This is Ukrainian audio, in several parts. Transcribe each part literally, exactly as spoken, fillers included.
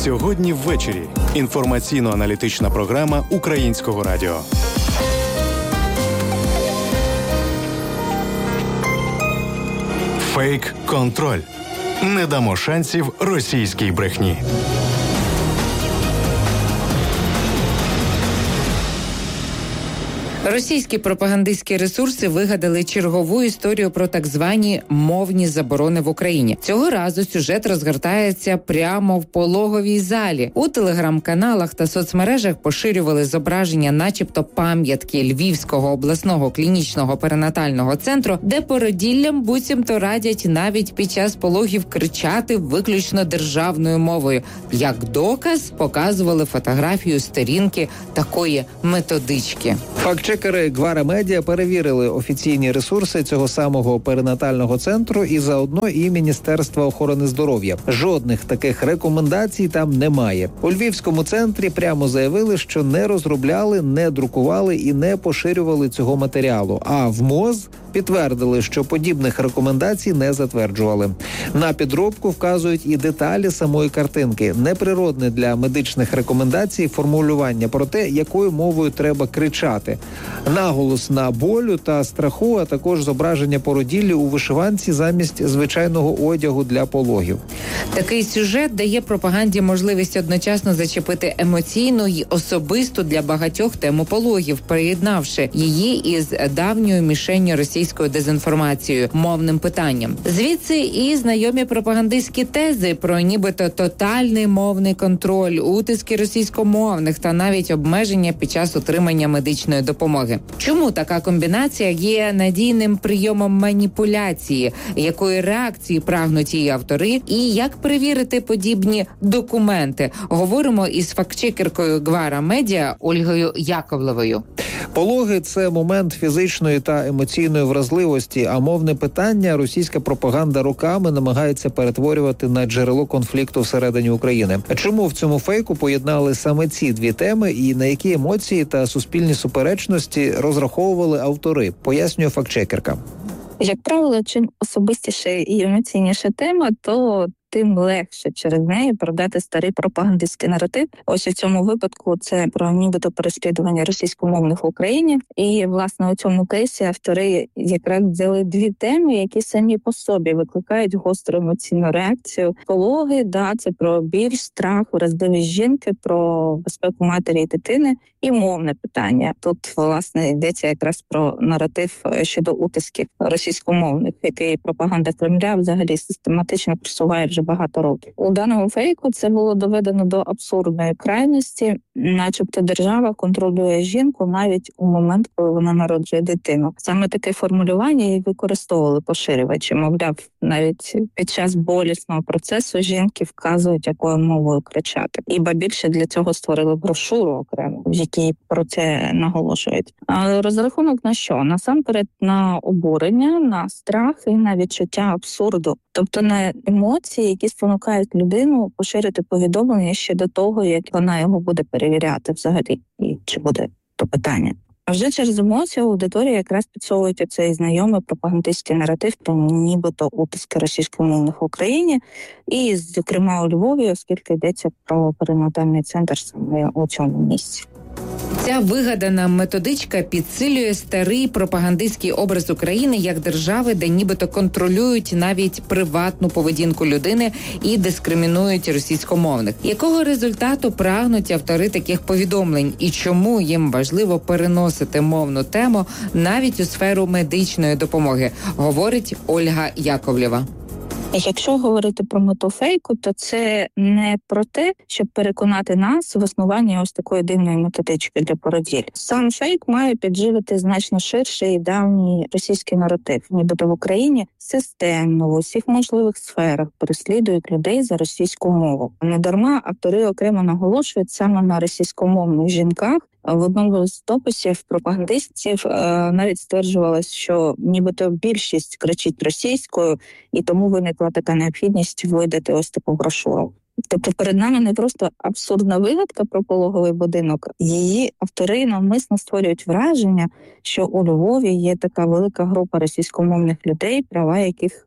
Сьогодні ввечері. Інформаційно-аналітична програма Українського радіо. Фейк-контроль. Не дамо шансів російській брехні. Російські пропагандистські ресурси вигадали чергову історію про так звані мовні заборони в Україні. Цього разу сюжет розгортається прямо в пологовій залі. У телеграм-каналах та соцмережах поширювали зображення начебто пам'ятки Львівського обласного клінічного перинатального центру, де породіллям буцімто радять навіть під час пологів кричати виключно державною мовою. Як доказ показували фотографію сторінки такої методички. Фактчекери Гвара Медіа перевірили офіційні ресурси цього самого перинатального центру і заодно і Міністерства охорони здоров'я. Жодних таких рекомендацій там немає. У Львівському центрі прямо заявили, що не розробляли, не друкували і не поширювали цього матеріалу. А в МОЗ підтвердили, що подібних рекомендацій не затверджували. На підробку вказують і деталі самої картинки. Неприродне для медичних рекомендацій формулювання про те, якою мовою треба кричати. Наголос на болю та страху, а також зображення породіллі у вишиванці замість звичайного одягу для пологів. Такий сюжет дає пропаганді можливість одночасно зачепити емоційну й особисту для багатьох тему пологів, приєднавши її із давньою мішенню російською дезінформацією, мовним питанням. Звідси і знайомі пропагандистські тези про нібито тотальний мовний контроль, утиски російськомовних та навіть обмеження під час отримання медичної допомоги. Чому така комбінація є надійним прийомом маніпуляції, якої реакції прагнуть її автори, і як перевірити подібні документи? Говоримо із фактчекеркою Гвара Медіа Ольгою Яковлевою. Пологи – це момент фізичної та емоційної вразливості, а мовне питання російська пропаганда роками намагається перетворювати на джерело конфлікту всередині України. Чому в цьому фейку поєднали саме ці дві теми і на які емоції та суспільні суперечності розраховували автори, пояснює фактчекерка. Як правило, чим особистіша і емоційніша тема, то тим легше через неї продати старий пропагандистський наратив. Ось у цьому випадку це про нібито переслідування російськомовних в Україні. І, власне, у цьому кейсі автори якраз взяли дві теми, які самі по собі викликають гостру емоційну реакцію. Пологи, да, це про біль, страх, вразливість жінки, про безпеку матері і дитини, і мовне питання. Тут, власне, йдеться якраз про наратив щодо утисків російськомовних, який пропаганда Кремля взагалі систематично просуває вже багато років. У даному фейку це було доведено до абсурдної крайності, начебто держава контролює жінку навіть у момент, коли вона народжує дитину. Саме таке формулювання і використовували поширювачі. Мовляв, навіть під час болісного процесу жінки вказують, якою мовою кричати. І ба більше для цього створили брошуру окремо, в якій про це наголошують. А розрахунок на що? Насамперед на обурення, на страх і на відчуття абсурду. Тобто на емоції, які спонукають людину поширити повідомлення ще до того, як вона його буде перевіряти взагалі, і чи буде то питання. А вже через емоцію аудиторія якраз підсовують цей знайомий пропагандистський наратив про нібито утиски російськомовних в Україні, і, зокрема, у Львові, оскільки йдеться про перинатальний центр саме у цьому місці. Ця вигадана методичка підсилює старий пропагандистський образ України як держави, де нібито контролюють навіть приватну поведінку людини і дискримінують російськомовних. Якого результату прагнуть автори таких повідомлень і чому їм важливо переносити мовну тему навіть у сферу медичної допомоги, говорить Ольга Яковлєва. Якщо говорити про мету фейку, то це не про те, щоб переконати нас в існуванні ось такої дивної методички для породіль. Сам фейк має підживити значно ширший і давній російський наратив. Нібито в Україні системно в усіх можливих сферах переслідують людей за російську мову. Недарма автори окремо наголошують саме на російськомовних жінках. В одному з дописів пропагандистів е, навіть стверджувалось, що нібито більшість кричить російською, і тому виникла така необхідність видати ось таку брошуру. Тобто перед нами не просто абсурдна вигадка про пологовий будинок, її автори навмисно створюють враження, що у Львові є така велика група російськомовних людей, права яких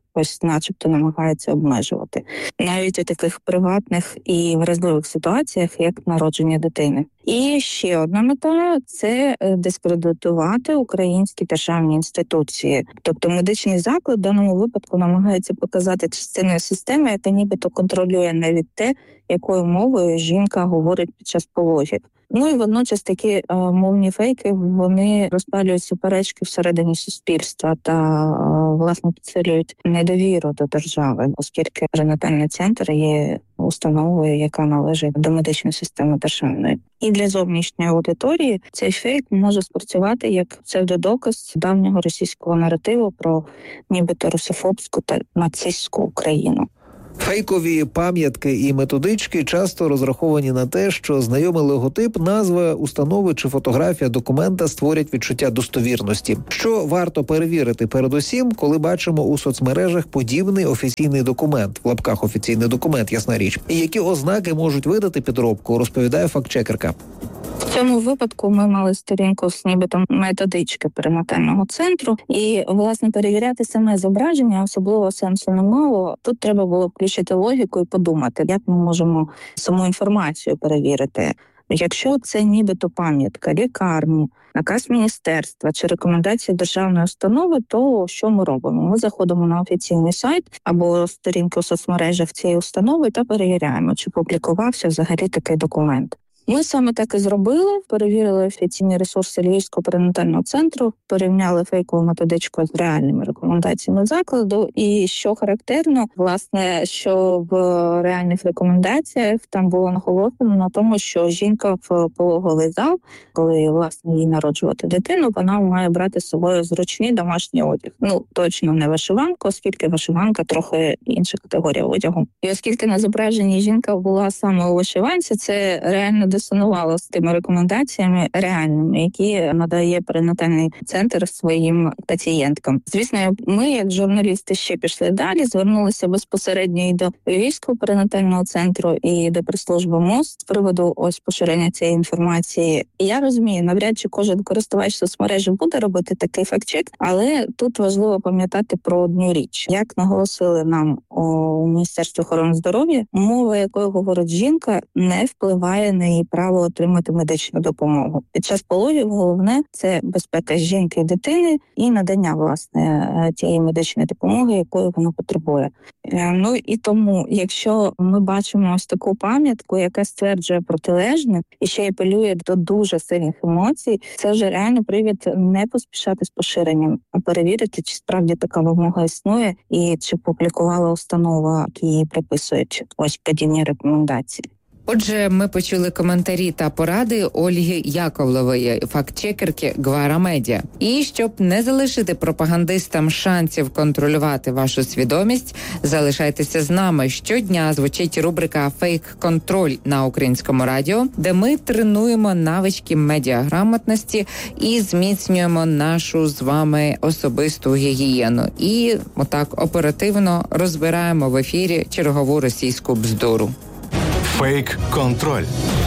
ось начебто намагається обмежувати. Навіть у таких приватних і вразливих ситуаціях, як народження дитини. І ще одна мета – це дискредитувати українські державні інституції. Тобто медичний заклад в даному випадку намагається показати частиною системи, яка нібито контролює навіть те, якою мовою жінка говорить під час пологів. Ну і водночас такі е, мовні фейки, вони розпалюють суперечки всередині суспільства та, е, власне, підсилюють недовіру до держави, оскільки перинатальний центр є установою, яка належить до медичної системи державної. І для зовнішньої аудиторії цей фейк може спрацювати як псевдодоказ давнього російського наративу про нібито русофобську та нацистську Україну. Фейкові пам'ятки і методички часто розраховані на те, що знайомий логотип, назва установи чи фотографія документа створять відчуття достовірності. Що варто перевірити передусім, коли бачимо у соцмережах подібний офіційний документ, в лапках офіційний документ, ясна річ, і які ознаки можуть видати підробку, розповідає фактчекерка. В цьому випадку ми мали сторінку з нібито методички перинатального центру, і, власне, перевіряти саме зображення особливо сенсу не мало. Тут треба було включити логіку і подумати, як ми можемо саму інформацію перевірити. Якщо це нібито пам'ятка лікарні, наказ міністерства чи рекомендації державної установи, то що ми робимо? Ми заходимо на офіційний сайт або сторінку в соцмережах цієї установи та перевіряємо, чи публікувався взагалі такий документ. Ми саме так і зробили, перевірили офіційні ресурси Львівського перинатального центру, порівняли фейкову методичку з реальними рекомендаціями закладу. І що характерно, власне, що в реальних рекомендаціях там було наголошено на тому, що жінка в пологовий зал, коли, власне, їй народжувати дитину, вона має брати з собою зручний домашній одяг. Ну, точно не вишиванку, оскільки вишиванка трохи інша категорія одягу. І оскільки на зображенні жінка була саме у вишиванці, це реально дисонувало з тими рекомендаціями реальними, які надає перинатальний центр своїм пацієнткам. Звісно, ми, як журналісти, ще пішли далі, звернулися безпосередньо і до Львівського перинатального центру, і до прес-служби МОЗ з приводу ось поширення цієї інформації. І я розумію, навряд чи кожен користувач соцмережі буде робити такий фактчек, але тут важливо пам'ятати про одну річ. Як наголосили нам у Міністерстві охорони здоров'я, мова, якою говорить жінка, не впливає на її право отримати медичну допомогу. Під час пологів головне – це безпека жінки і дитини і надання, власне, тієї медичної допомоги, якої вона потребує. Ну і тому, якщо ми бачимо ось таку пам'ятку, яка стверджує протилежне і ще й апелює до дуже сильних емоцій, це вже реально привід не поспішати з поширенням, а перевірити, чи справді така вимога існує і чи публікувала установа, які її приписують ось подібні рекомендації. Отже, ми почули коментарі та поради Ольги Яковлевої, фактчекерки Гвара Медіа. І щоб не залишити пропагандистам шансів контролювати вашу свідомість, залишайтеся з нами. Щодня звучить рубрика «Фейк-контроль» на Українському радіо, де ми тренуємо навички медіаграмотності і зміцнюємо нашу з вами особисту гігієну. І отак оперативно розбираємо в ефірі чергову російську бздуру. Фейк-контроль.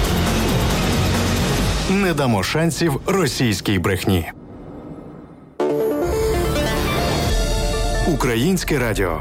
Не дамо шансів російській брехні. Українське радіо.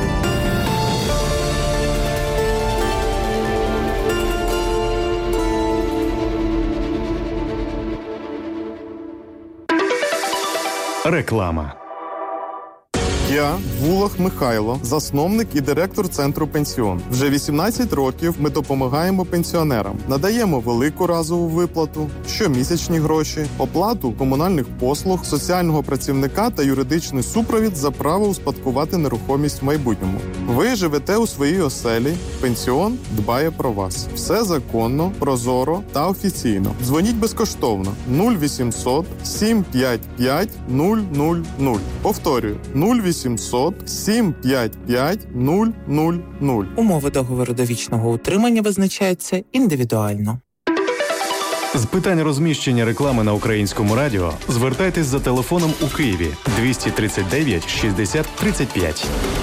Реклама. Я Вулах Михайло, засновник і директор центру «Пенсіон». Вже вісімнадцять років ми допомагаємо пенсіонерам. Надаємо велику разову виплату, щомісячні гроші, оплату комунальних послуг, соціального працівника та юридичний супровід за право успадкувати нерухомість в майбутньому. Ви живете у своїй оселі, «Пенсіон» дбає про вас. Все законно, прозоро та офіційно. Дзвоніть безкоштовно нуль вісімсот сім п'ять п'ять нуль нуль нуль. Повторюю, нуль вісімсот сім п'ять п'ять нуль нуль нуль. Умови договору довічного утримання визначаються індивідуально. З питань розміщення реклами на Українському радіо звертайтесь за телефоном у Києві двісті тридцять дев'ять шістдесят тридцять п'ять.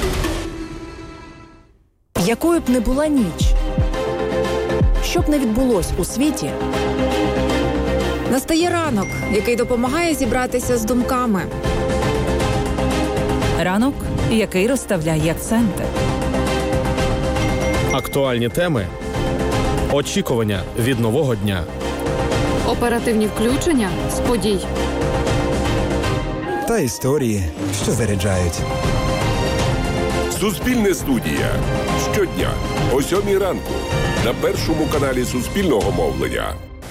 Якою б не була ніч, що б не відбулось у світі, настає ранок, який допомагає зібратися з думками. Ранок який розставляє акценти. Актуальні теми. Очікування від нового дня. Оперативні включення з подій. Та історії, що заряджають. Суспільне студія. Щодня о сьомій ранку на першому каналі Суспільного мовлення.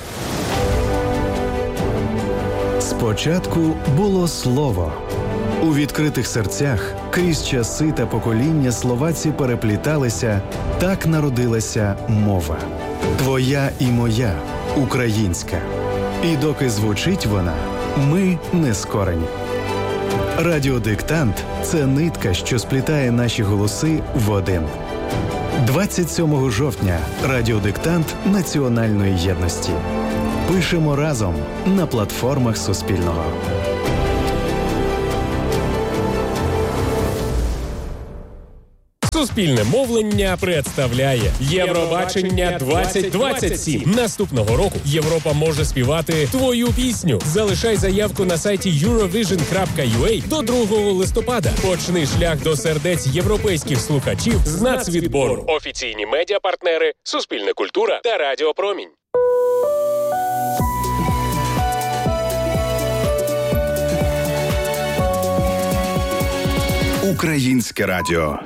Спочатку було слово. У відкритих серцях крізь часи та покоління слова ці перепліталися, так народилася мова. Твоя і моя, українська. І доки звучить вона, ми не скорені. Радіодиктант – це нитка, що сплітає наші голоси в один. двадцять сьомого жовтня радіодиктант національної єдності. Пишемо разом на платформах Суспільного. Суспільне мовлення представляє Євробачення двадцять двадцять сім. Наступного року Європа може співати твою пісню. Залишай заявку на сайті eurovision крапка ю а до другого листопада. Почни шлях до сердець європейських слухачів з нацвідбору. Офіційні медіапартнери Суспільне культура та Радіо Промінь. Українське радіо.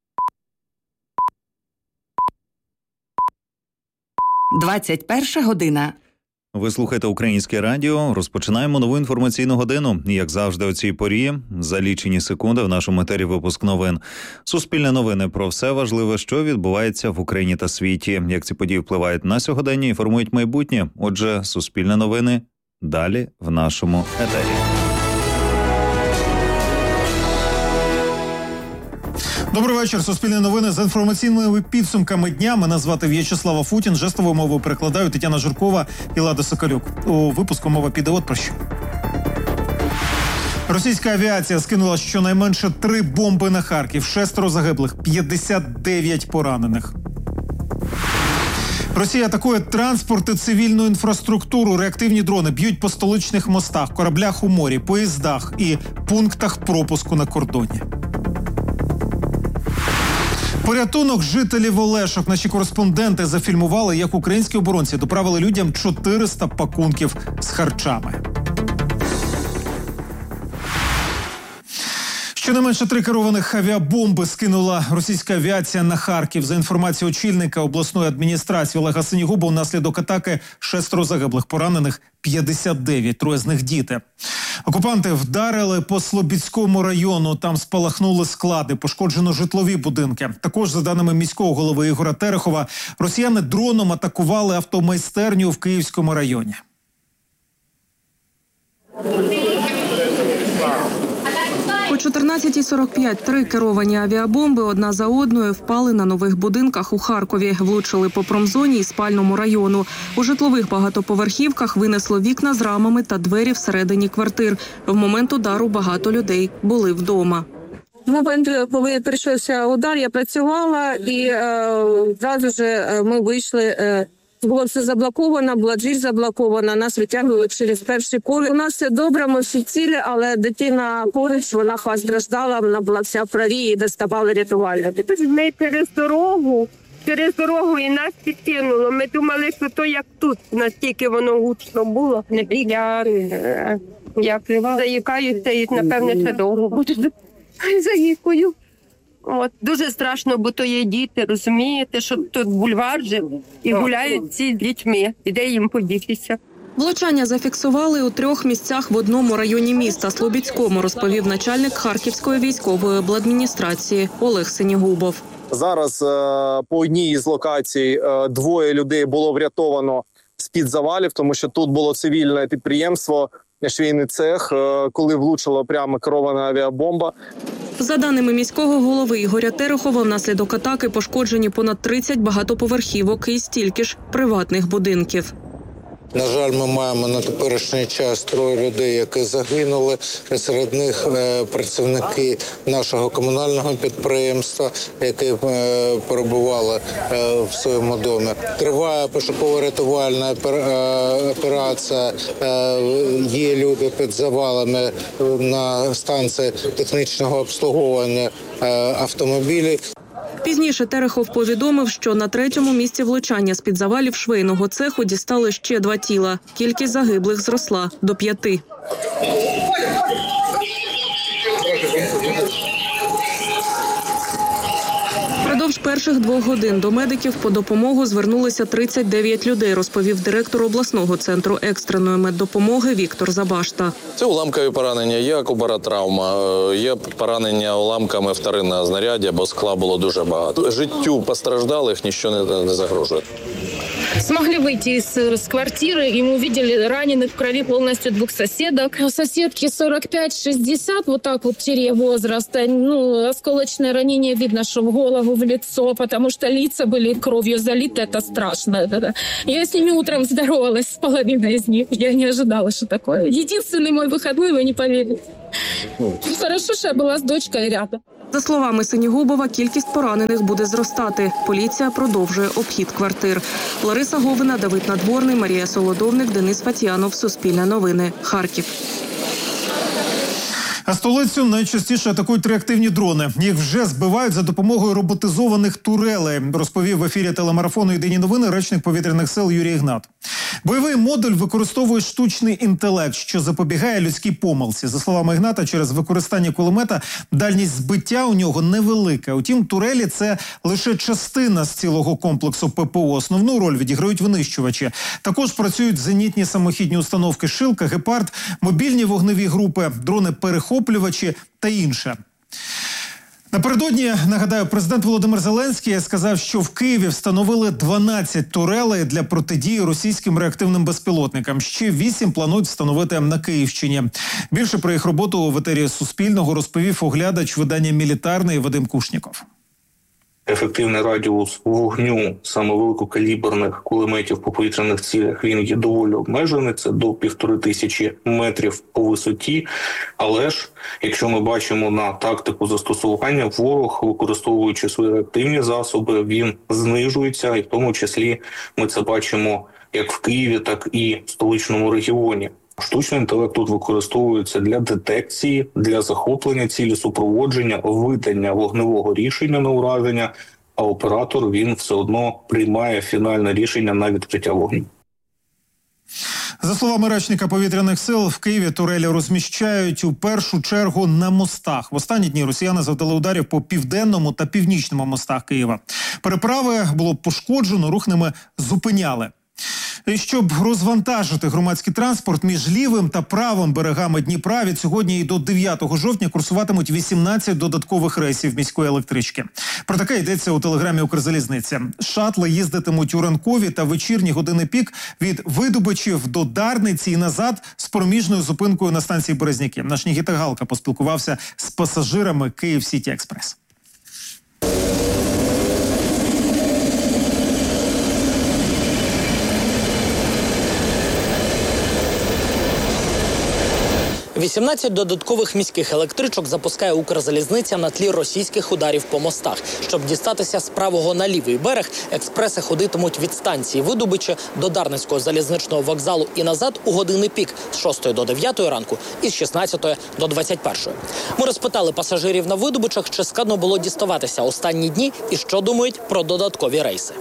двадцять перша година. Ви слухаєте Українське радіо. Розпочинаємо нову інформаційну годину. І, як завжди, о цій порі, за лічені секунди в нашому етері випуск новин. Суспільне новини про все важливе, що відбувається в Україні та світі. Як ці події впливають на сьогодення і формують майбутнє. Отже, Суспільне новини далі в нашому етері. Добрий вечір. Суспільні новини з інформаційними підсумками дня. Мене звати В'ячеслав Футін. Жестовою мовою перекладаю Тетяна Журкова і Лада Соколюк. У випуску мова піде от про що. Російська авіація скинула щонайменше три бомби на Харків. Шестеро загиблих, п'ятдесят дев'ять поранених. Росія атакує транспорт і цивільну інфраструктуру. Реактивні дрони б'ють по столичних мостах, кораблях у морі, поїздах і пунктах пропуску на кордоні. Порятунок жителів Олешок. Наші кореспонденти зафільмували, як українські оборонці доправили людям чотириста пакунків з харчами. Щонайменше три керованих авіабомби скинула російська авіація на Харків. За інформацією очільника обласної адміністрації Олега Синігуба, внаслідок атаки шестеро загиблих, поранених п'ятдесят дев'ять, троє з них діти. Окупанти вдарили по Слобідському району, там спалахнули склади, пошкоджено житлові будинки. Також, за даними міського голови Ігоря Терехова, росіяни дроном атакували автомайстерню в Київському районі. О чотирнадцятій сорок п'ять три керовані авіабомби одна за одною впали на нових будинках у Харкові. Влучили по промзоні і спальному району. У житлових багатоповерхівках винесло вікна з рамами та двері всередині квартир. В момент удару багато людей були вдома. В момент, коли прийшовся удар, я працювала і е, зразу ж е, ми вийшли. Е, Було все заблоковано, була двір заблокована, нас витягнули через перший поверх. У нас все добре, ми всі цілі, але дитина поруч, вона постраждала, вона була вся в крові і доставали рятувальники. Ми через дорогу, через дорогу і нас підкинуло. Ми думали, що то як тут, настільки воно гучно було. Я, я заїкаюся і, напевне, ще довго буду заїкою. От, дуже страшно, бо то є діти, розумієте, що тут бульвар же і гуляють ці з дітьми, і де їм подітися. Влучання зафіксували у трьох місцях в одному районі міста – Слобідському, розповів начальник Харківської військової обладміністрації Олег Синігубов. Зараз е, по одній із локацій е, двоє людей було врятовано з-під завалів, тому що тут було цивільне підприємство, швейний цех, е, коли влучила прямо керована авіабомба. За даними міського голови Ігоря Терехова, внаслідок атаки пошкоджені понад тридцять багатоповерхівок і стільки ж приватних будинків. На жаль, ми маємо на теперішній час троє людей, які загинули. Серед них працівники нашого комунального підприємства, які перебували в своєму домі. Триває пошуково-рятувальна операція. Є люди під завалами на станції технічного обслуговування автомобілів. Пізніше Терехов повідомив, що на третьому місці влучання з-під завалів швейного цеху дістали ще два тіла. Кількість загиблих зросла до п'яти. Впродовж перших двох годин до медиків по допомогу звернулися тридцять дев'ять людей, розповів директор обласного центру екстреної меддопомоги Віктор Забашта. Це уламкові поранення, є акубаротравма, є поранення уламками вторинного знаряддя, бо скла було дуже багато. Життю постраждалих нічого не загрожує. Смогли выйти из, из квартиры, и мы увидели раненых в крови полностью двух соседок. Соседки сорок пять шестьдесят, вот так вот тире возраста. Ну, осколочное ранение видно, что в голову, в лицо, потому что лица были кровью залиты, это страшно. Это. Я с ними утром здоровалась, с половиной из них. Я не ожидала, что такое. Единственный мой выходной, вы не поверите. Хорошо, что я была с дочкой рядом. За словами Синігубова, кількість поранених буде зростати. Поліція продовжує обхід квартир. Лариса Говина, Давид Надворний, Марія Солодовник, Денис Фатьянов. Суспільне новини. Харків. А столицю найчастіше атакують реактивні дрони. Їх вже збивають за допомогою роботизованих турелей, розповів в ефірі телемарафону «Єдині новини» речник повітряних сил Юрій Ігнат. Бойовий модуль використовує штучний інтелект, що запобігає людській помилці. За словами Ігната, через використання кулемета дальність збиття у нього невелика. Утім, турелі – це лише частина з цілого комплексу ППО. Основну роль відіграють винищувачі. Також працюють зенітні самохідні установки «Шилка», «Гепард», мобільні вогневі групи, дрони-перехоплювачі та інше. Напередодні, нагадаю, президент Володимир Зеленський сказав, що в Києві встановили дванадцять турелей для протидії російським реактивним безпілотникам. Ще вісім планують встановити на Київщині. Більше про їх роботу в етері Суспільного розповів оглядач видання «Мілітарний» Вадим Кушніков. Ефективний радіус вогню саме великокаліберних кулеметів по повітряних цілях, він є доволі обмежений, це до півтори тисячі метрів по висоті. Але ж, якщо ми бачимо на тактику застосування, ворог, використовуючи свої реактивні засоби, він знижується, і в тому числі ми це бачимо як в Києві, так і в столичному регіоні. Штучний інтелект тут використовується для детекції, для захоплення цілі, супроводження, видання вогневого рішення на ураження, а оператор, він все одно приймає фінальне рішення на відкриття вогню. За словами речника повітряних сил, в Києві турелі розміщають у першу чергу на мостах. В останні дні росіяни завдали ударів по південному та північному мостах Києва. Переправи було пошкоджено, рух ними зупиняли. І щоб розвантажити громадський транспорт між лівим та правим берегами Дніпра, від сьогодні і до дев'ятого жовтня курсуватимуть вісімнадцять додаткових рейсів міської електрички. Про таке йдеться у телеграмі Укрзалізниці. Шатли їздитимуть у ранкові та вечірні години пік від Видубичів до Дарниці і назад з проміжною зупинкою на станції Березняки. Наш Нігіта Галка поспілкувався з пасажирами Київ Сіті Експрес. вісімнадцять додаткових міських електричок запускає Укрзалізниця на тлі російських ударів по мостах. Щоб дістатися з правого на лівий берег, експреси ходитимуть від станції Видубичі до Дарницького залізничного вокзалу і назад у години пік з шостої до дев'ятої ранку і з шістнадцятої до двадцять першої. Ми розпитали пасажирів на Видубичах, чи складно було діставатися останні дні і що думають про додаткові рейси.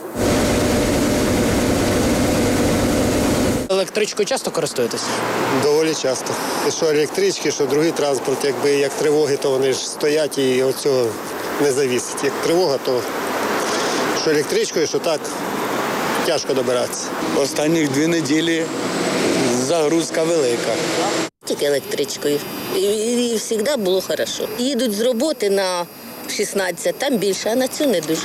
Електричкою часто користуєтесь? Доволі часто. І що електрички, що другий транспорт, якби як тривоги, то вони ж стоять і від цього не завісить. Як тривога, то що електричкою, що так, тяжко добиратися. Останні дві неділі загрузка велика. Тільки електричкою. І, і, і завжди було хорошо. Їдуть з роботи на шістнадцять, там більше, а на цю не дуже.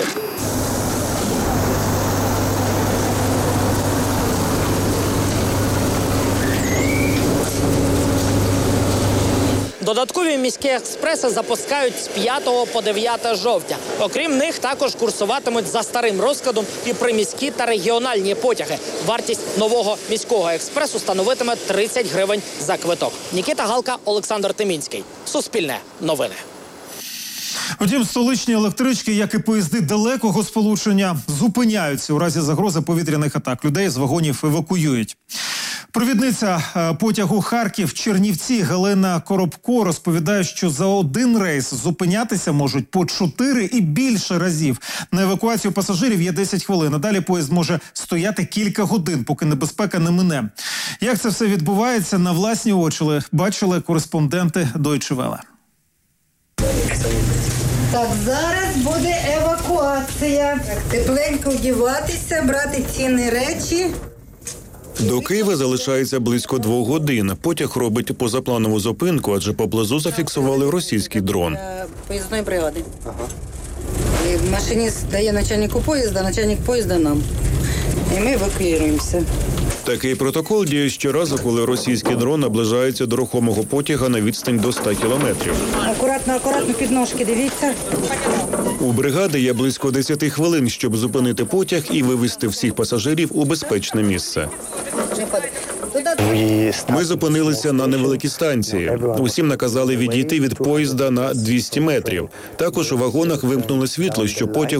Додаткові міські експреси запускають з п'ятого по дев'яте жовтня. Окрім них, також курсуватимуть за старим розкладом і приміські та регіональні потяги. Вартість нового міського експресу становитиме тридцять гривень за квиток. Нікіта Галка, Олександр Тимінський. Суспільне новини. Втім, столичні електрички, як і поїзди далекого сполучення, зупиняються у разі загрози повітряних атак. Людей з вагонів евакуюють. Провідниця потягу Харків-Чернівці Галина Коробко розповідає, що за один рейс зупинятися можуть по чотири і більше разів. На евакуацію пасажирів є десять хвилин, а далі поїзд може стояти кілька годин, поки небезпека не мине. Як це все відбувається, на власні очі бачили кореспонденти Deutsche Welle. Так, зараз буде евакуація. Тепленько вдіватися, брати цінні речі. До Києва залишається близько двох годин. Потяг робить позапланову зупинку, адже поблизу зафіксували російський дрон. Поїзної бригади. Ага. Машиніст дає начальнику поїзда, начальник поїзда нам. І ми евакуюємося. Такий протокол діє щоразу, коли російський дрон наближається до рухомого потяга на відстань до ста кілометрів. Акуратно, акуратно, під ножки, дивіться. У бригади є близько десяти хвилин, щоб зупинити потяг і вивезти всіх пасажирів у безпечне місце. Ми зупинилися на невеликій станції. Усім наказали відійти від поїзда на двісті метрів. Також у вагонах вимкнули світло, щоб потяг